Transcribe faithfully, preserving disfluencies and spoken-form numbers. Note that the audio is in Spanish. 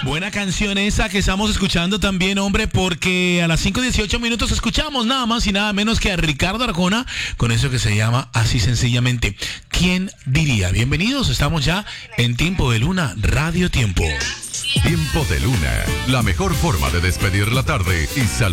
Buena canción esa que estamos escuchando también, hombre, porque a las cinco y dieciocho minutos escuchamos nada más y nada menos que a Ricardo Arjona con eso que se llama así sencillamente. ¿Quién diría? Bienvenidos, estamos ya en Tiempo de Luna, Radio Tiempo. Tiempo de Luna, la mejor forma de despedir la tarde y saludar.